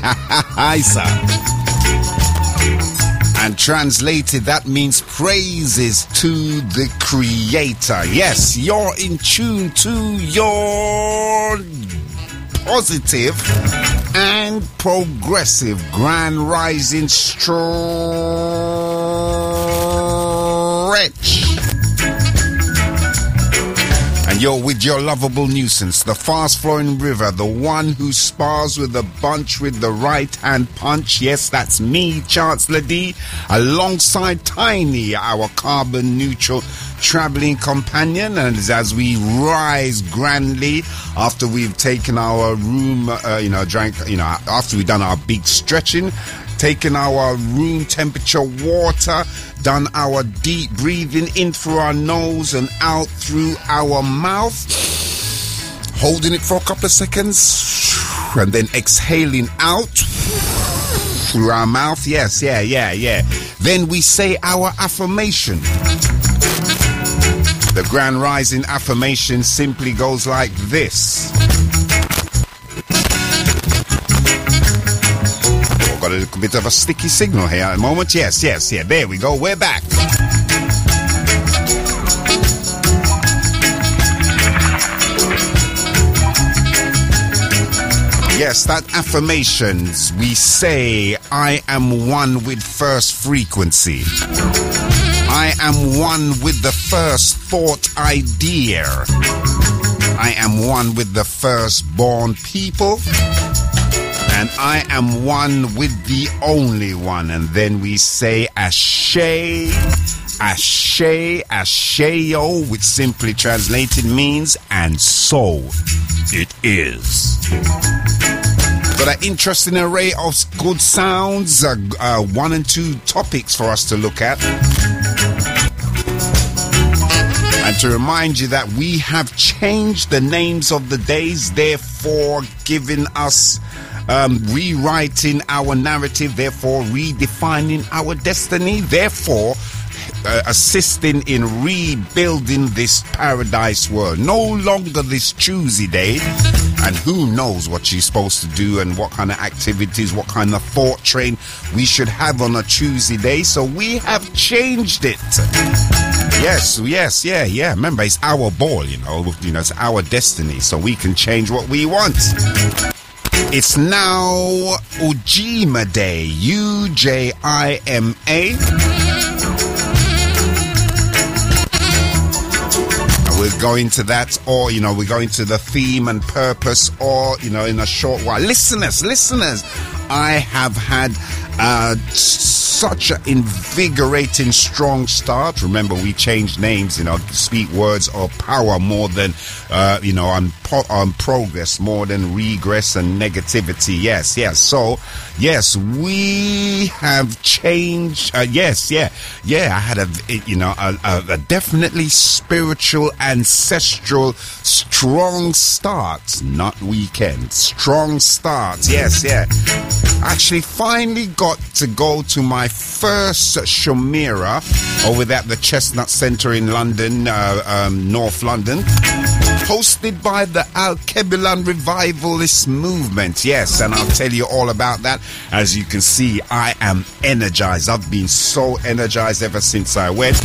Isa. And translated, that means praises to the Creator. Yes, you're in tune to your positive and progressive grand rising stretch. And you're with your lovable nuisance, the fast-flowing river, the one who spars with the bunch with the right-hand punch. Yes, that's me, Chancellor D, alongside Tiny, our carbon-neutral traveling companion. And as we rise grandly after we've taken our room, after we've done our big stretching, taken our room temperature water, done our deep breathing in through our nose and out through our mouth, holding it for a couple of seconds, and then exhaling out through our mouth. Yes, yeah. Then we say our affirmation. The Grand Rising affirmation simply goes like this. Got a little bit of a sticky signal here at the moment. Yes. There we go. We're back. Yes, that affirmations. We say, I am one with first frequency. I am one with the first thought idea. I am one with the firstborn people. And I am one with the only one. And then we say Ashe, Ashe, Asheo, which simply translated means, and so it is. Got an interesting array of good sounds, 1 and 2 topics for us to look at. And to remind you that we have changed the names of the days, therefore giving us rewriting our narrative, therefore redefining our destiny, therefore assisting in rebuilding this paradise world. No longer this Tuesday day, and who knows what you're supposed to do and what kind of activities, what kind of thought train we should have on a Tuesday day. So we have changed it. Yes, yeah. Remember, it's our ball, it's our destiny, so we can change what we want. It's now Ujima Day, Ujima. We'll go into that, or, we're going to the theme and purpose, or, in a short while. Listeners, I have had such an invigorating, strong start. Remember, we changed names, speak words of power more than, on progress, more than regress and negativity. Yes. So, yes, we have changed. I had a definitely spiritual, ancestral, strong start. Not weekend. Strong start. Yes. Actually, finally got to go to my first Shumira over at the Chestnut Centre in London, North London, hosted by the Al-Kebulan Revivalist Movement. Yes, and I'll tell you all about that. As you can see, I am energized. I've been so energized ever since I went.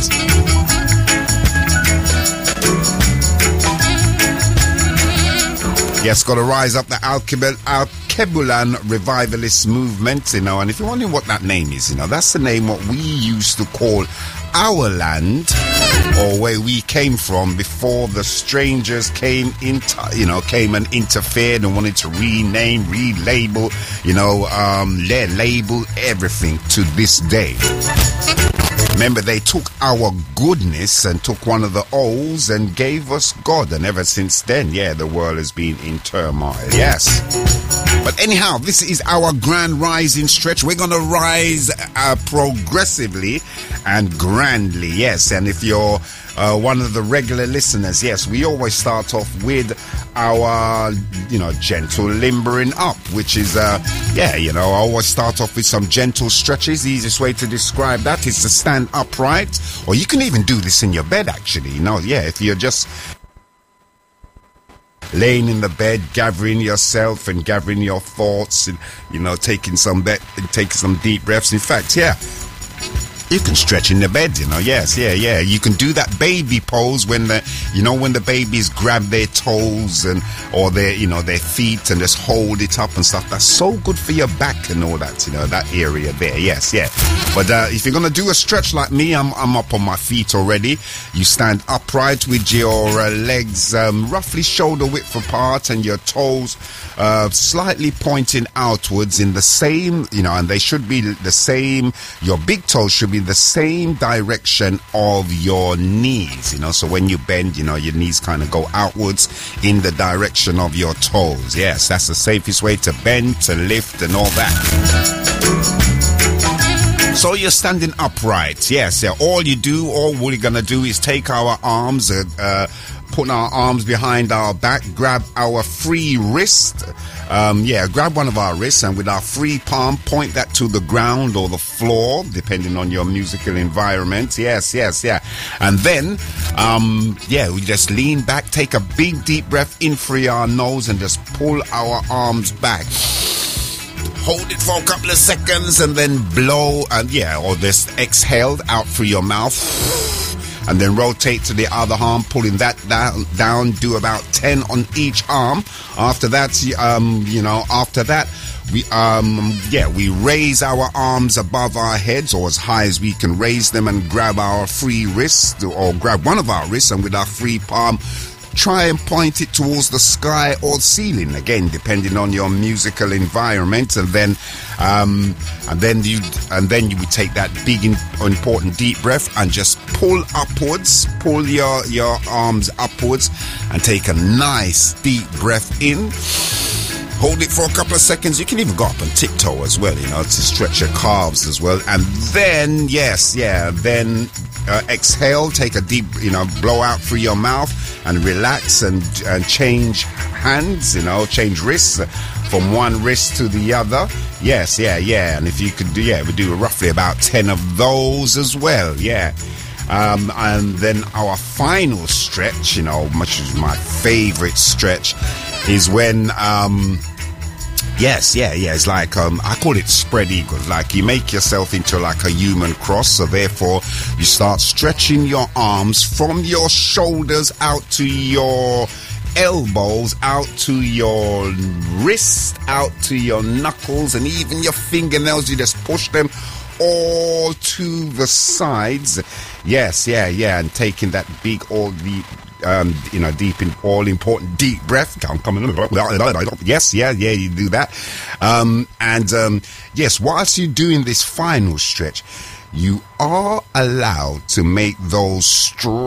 Yes, got to rise up the Al-Kebulan Revivalist Movement, and if you're wondering what that name is, that's the name what we used to call our land, or where we came from before the strangers came came and interfered and wanted to rename, relabel, label everything to this day. Remember, they took our goodness and took one of the O's and gave us God. And ever since then, the world has been in turmoil. Yes. But anyhow, this is our grand rising stretch. We're going to rise progressively and grandly. Yes. And if you're one of the regular listeners, yes, we always start off with our, gentle limbering up, which is, I always start off with some gentle stretches. The easiest way to describe that is to stand upright, or you can even do this in your bed, actually. If you're just laying in the bed, gathering yourself and gathering your thoughts, and taking some deep breaths. In fact, you can stretch in the bed, yes, yeah. You can do that baby pose when the babies grab their toes or their feet and just hold it up and stuff. That's so good for your back and all that, that area there. Yes, yeah. But if you're gonna do a stretch like me, I'm up on my feet already. You stand upright with your legs roughly shoulder width apart and your toes slightly pointing outwards in the same, and they should be the same. Your big toes should be the same direction of your knees, so when you bend, your knees kind of go outwards in the direction of your toes. Yes, that's the safest way to bend, to lift and all that. So you're standing upright. Yes, all we're gonna do is take our arms, put our arms behind our back, grab our free wrist. Grab one of our wrists and with our free palm, point that to the ground or the floor, depending on your musical environment. Yes. And then, we just lean back, take a big deep breath in through our nose and just pull our arms back. Hold it for a couple of seconds and then blow or just exhale out through your mouth. And then rotate to the other arm, pulling that down. Do about 10 on each arm. After that, we raise our arms above our heads or as high as we can raise them and grab our free wrist or grab one of our wrists and with our free palm, try and point it towards the sky or ceiling, again depending on your musical environment, and then you would take that big important deep breath and just pull your arms upwards and take a nice deep breath in. Hold it for a couple of seconds. You can even go up and tiptoe as well, to stretch your calves as well. And then, exhale, take a deep, blow out through your mouth and relax and change hands, change wrists from one wrist to the other. Yes, yeah. And if you could we do roughly about 10 of those as well, and then our final stretch, much as my favorite stretch, is when it's like I call it spread eagle. Like you make yourself into like a human cross, so therefore you start stretching your arms from your shoulders out to your elbows, out to your wrists, out to your knuckles, and even your fingernails. You just push them all to the sides. Yes, and taking that big deep in all important deep breath. Yes, you do that. Yes, whilst you're doing this final stretch, you are allowed to make those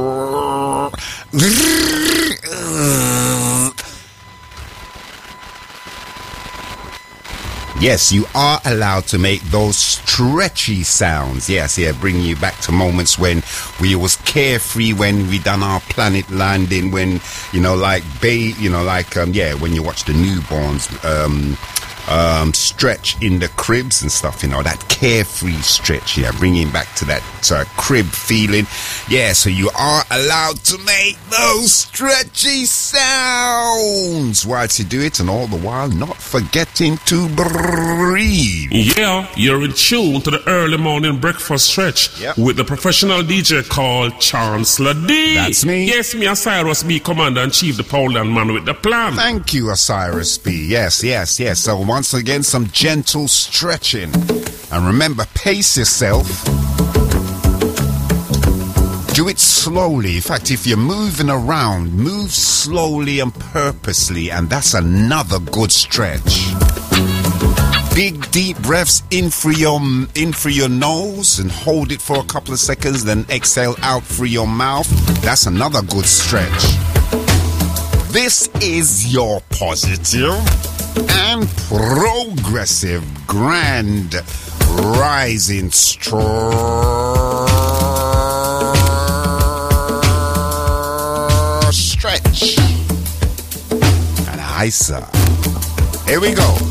Yes, you are allowed to make those stretchy sounds. Yes, bringing you back to moments when we was carefree, when we done our planet landing, when, when you watch the newborns, stretch in the cribs and stuff, that carefree stretch, bringing back to that crib feeling. So you are allowed to make those stretchy sounds whilst you do it, and all the while not forgetting to breathe. Yeah, you're in tune to the early morning breakfast stretch with the professional DJ called Chancellor D. That's me. Yes, me, Osiris B, Commander-in-Chief, the Poland man with the plan. Thank you, Osiris B. Yes. So once again, some gentle stretching. And remember, pace yourself. Do it slowly. In fact, if you're moving around, move slowly and purposely, and that's another good stretch. Big deep breaths in through your nose and hold it for a couple of seconds, then exhale out through your mouth. That's another good stretch. This is your positive and progressive grand rising stretch. And ISA. Here we go.